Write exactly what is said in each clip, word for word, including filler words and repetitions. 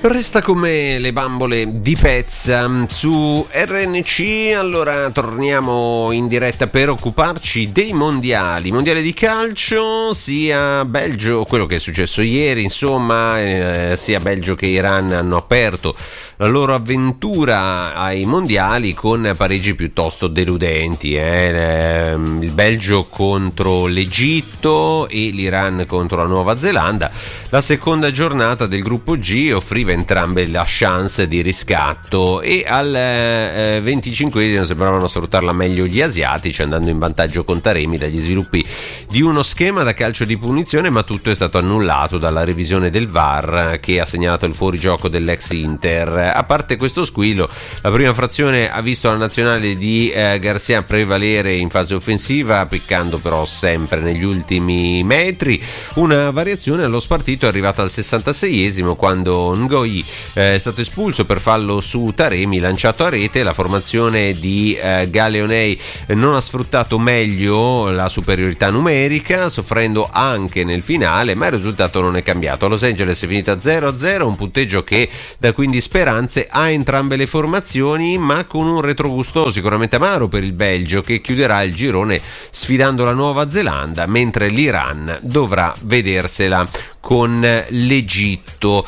Resta come le bambole di pezza su R N C. Allora torniamo in diretta per occuparci dei mondiali mondiali di calcio, sia Belgio, quello che è successo ieri, insomma, eh, sia Belgio che Iran hanno aperto la loro avventura ai mondiali con pareggi piuttosto deludenti, eh. Il Belgio contro l'Egitto e l'Iran contro la Nuova Zelanda. La seconda giornata del gruppo G offriva entrambe la chance di riscatto e al eh, venticinquesimo sembravano sfruttarla meglio gli asiatici, andando in vantaggio con Taremi dagli sviluppi di uno schema da calcio di punizione, ma tutto è stato annullato dalla revisione del V A R che ha segnalato il fuorigioco dell'ex Inter. A parte questo squillo, la prima frazione ha visto la nazionale di eh, Garcia prevalere in fase offensiva, piccando però sempre negli ultimi metri. Una variazione allo spartito è arrivata al sessantaseiesimo, quando Ngoyi eh, è stato espulso per fallo su Taremi lanciato a rete. La formazione di eh, Galeonei non ha sfruttato meglio la superiorità numerica, soffrendo anche nel finale, ma il risultato non è cambiato. A Los Angeles è finita zero a zero, un punteggio che dà quindi speranze a entrambe le formazioni, ma con un retrogusto sicuramente amaro per il Belgio, che chiuderà il girone sfidando la Nuova Zelanda, mentre l'Iran dovrà vedersela con l'Egitto.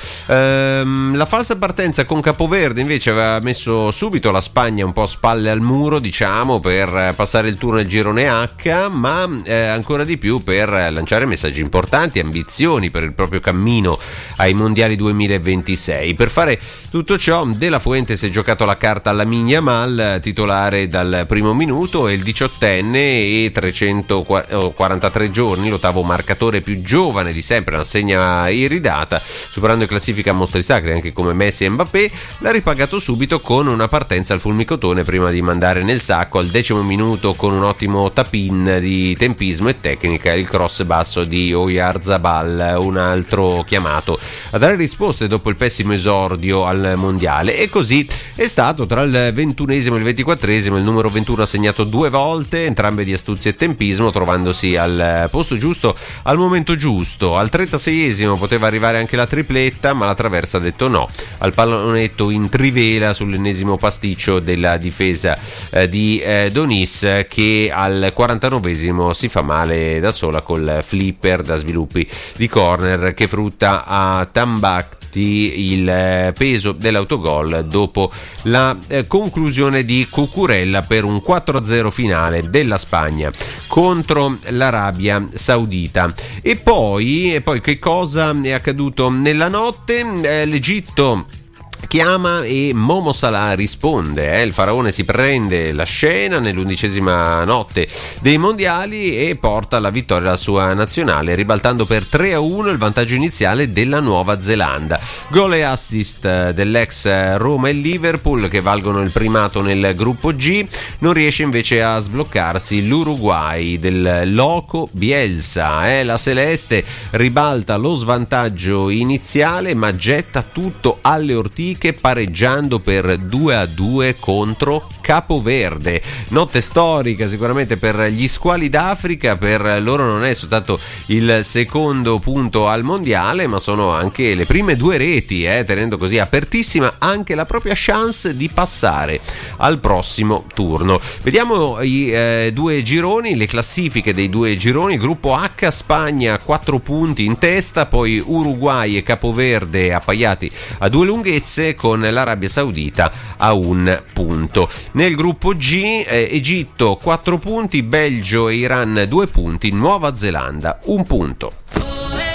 Ehm, la falsa partenza con Capoverde invece aveva messo subito la Spagna un po' spalle al muro, diciamo, per passare il turno del girone H, ma eh, ancora di più per lanciare messaggi importanti, ambizioni per il proprio cammino ai mondiali duemilaventisei. Per fare tutto ciò De La Fuente si è giocato la carta alla Lamine Yamal, titolare dal primo minuto, e il diciottenne e trecentoquarantatré giorni, l'ottavo marcatore più giovane di sempre, una segna iridata, superando in classifica mostri sacri anche come Messi e Mbappé, l'ha ripagato subito con una partenza al fulmicotone prima di mandare nel sacco al decimo minuto con un ottimo tap-in di tempismo e tecnica il cross basso di Oyarzabal, un altro chiamato a dare risposte dopo il pessimo esordio al mondiale. E così è stato. Tra il ventunesimo e il ventiquattresimo il numero ventuno ha segnato due volte, entrambe di astuzia e tempismo, trovandosi al posto giusto al momento giusto. Al trentaseiesimo poteva arrivare anche la tripletta, ma la traversa ha detto no al pallonetto in trivela sull'ennesimo pasticcio della difesa eh, di eh, Donis, che al quarantanovesimo si fa male da sola col flipper da sviluppi di corner che frutta a Tambak il peso dell'autogol dopo la eh, conclusione di Cucurella per un quattro a zero finale della Spagna contro l'Arabia Saudita. E poi, e poi che cosa è accaduto nella notte? Eh, L'Egitto chiama e Momo Salah risponde. Eh. Il faraone si prende la scena nell'undicesima notte dei mondiali e porta alla vittoria la sua nazionale, ribaltando per tre a uno il vantaggio iniziale della Nuova Zelanda. Gol e assist dell'ex Roma e Liverpool, che valgono il primato nel gruppo G. Non riesce invece a sbloccarsi l'Uruguay del Loco Bielsa. Eh. La Celeste ribalta lo svantaggio iniziale, ma getta tutto alle ortiche, pareggiando per due a due contro Capoverde. Notte storica sicuramente per gli squali d'Africa. Per loro non è soltanto il secondo punto al mondiale, ma sono anche le prime due reti, eh, tenendo così apertissima anche la propria chance di passare al prossimo turno. Vediamo i eh, due gironi, le classifiche dei due gironi. Gruppo H, Spagna quattro punti in testa, poi Uruguay e Capoverde appaiati a due lunghezze, con l'Arabia Saudita a un punto. Nel gruppo G, eh, Egitto quattro punti, Belgio e Iran due punti, Nuova Zelanda un punto.